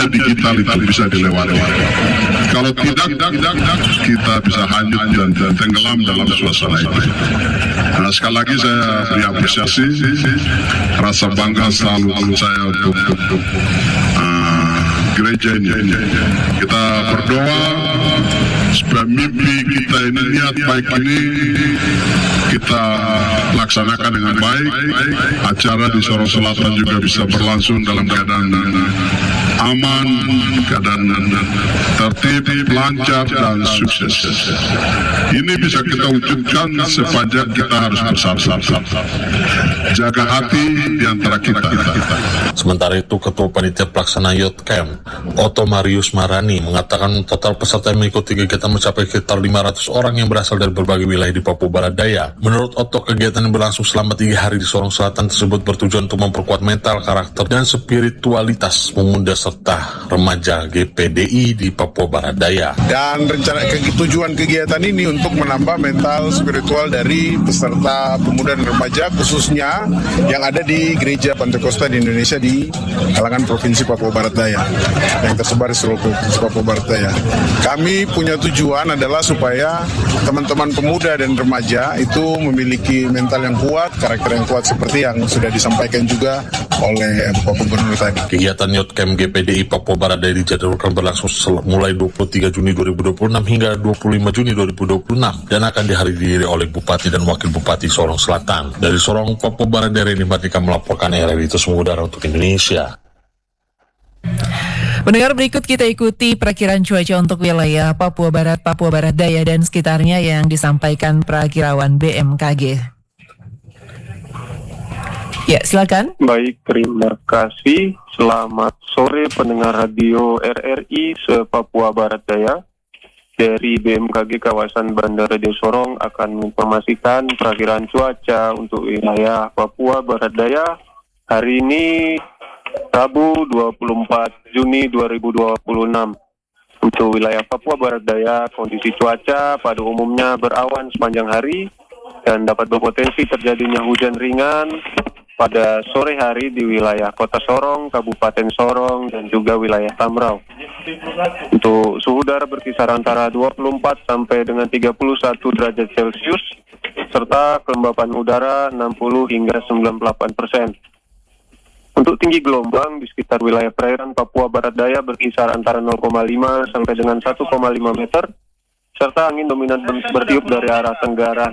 dunia digital itu bisa dilewati. Kalau tidak, kita bisa hanyut dan tenggelam dalam suasana itu. Nah, sekali lagi saya beri apresiasi, rasa bangga selalu saya untuk gereja ini. Kita berdoa supaya mimpi kita ini, niat baik ini kita laksanakan dengan baik. Acara di Sorong Selatan juga bisa berlangsung dalam keadaan aman, keadaan tertib, lancar, dan sukses. Ini bisa kita wujudkan sepanjang kita harus bersatu. Jaga hati di antara kita. Sementara itu, Ketua Panitia Pelaksana Youth Camp, Otto Marius Marani, mengatakan total peserta yang mengikuti kegiatan mencapai sekitar 500 orang yang berasal dari berbagai wilayah di Papua Barat Daya. Menurut Otto, kegiatan yang berlangsung selama 3 hari di Sorong Selatan tersebut bertujuan untuk memperkuat mental, karakter, dan spiritualitas pemuda serta remaja GPDI di Papua Barat Daya. Dan rencana tujuan kegiatan ini untuk menambah mental spiritual dari peserta pemuda dan remaja, khususnya yang ada di Gereja Pantekosta di Indonesia di kalangan Provinsi Papua Barat Daya yang tersebar di seluruh Provinsi Papua Barat Daya. Kami punya tujuan adalah supaya teman-teman pemuda dan remaja itu memiliki mental yang kuat, karakter yang kuat seperti yang sudah disampaikan juga oleh Bapak Gubernur tadi. Kegiatan Youth Camp GPDI Papua Barat Daya dijadwalkan berlangsung mulai 23 Juni 2026 hingga 25 Juni 2026 dan akan dihadiri oleh Bupati dan Wakil Bupati Sorong Selatan. Dari Sorong, Papua Barat Daya, ini Mardika melaporkan RRI Terus Mengudara untuk Indonesia. Pendengar, berikut kita ikuti perakiran cuaca untuk wilayah Papua Barat, Papua Barat Daya dan sekitarnya yang disampaikan Prakirawan BMKG. Ya, silakan. Baik, terima kasih. Selamat sore pendengar radio RRI se-Papua Barat Daya. Dari BMKG kawasan Bandara Deo Sorong akan menginformasikan perakiran cuaca untuk wilayah Papua Barat Daya hari ini Rabu 24 Juni 2026. Untuk wilayah Papua Barat Daya, kondisi cuaca pada umumnya berawan sepanjang hari dan dapat berpotensi terjadinya hujan ringan pada sore hari di wilayah Kota Sorong, Kabupaten Sorong, dan juga wilayah Tamrau. Untuk suhu udara berkisar antara 24 sampai dengan 31 derajat Celcius, serta kelembapan udara 60 hingga 98%. Untuk tinggi gelombang di sekitar wilayah perairan Papua Barat Daya berkisar antara 0,5 sampai dengan 1,5 meter, serta angin dominan bertiup dari arah tenggara